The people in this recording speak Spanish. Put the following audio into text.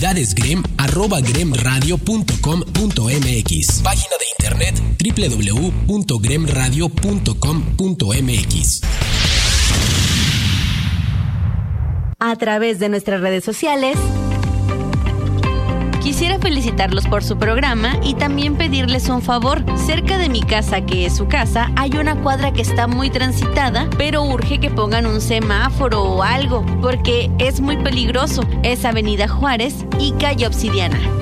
gremradio.com.mx. Página de internet www.gremradio.com.mx. A través de nuestras redes sociales. Quisiera felicitarlos por su programa y también pedirles un favor. Cerca de mi casa, que es su casa, hay una cuadra que está muy transitada, pero urge que pongan un semáforo o algo, porque es muy peligroso. Es Avenida Juárez y Calle Obsidiana.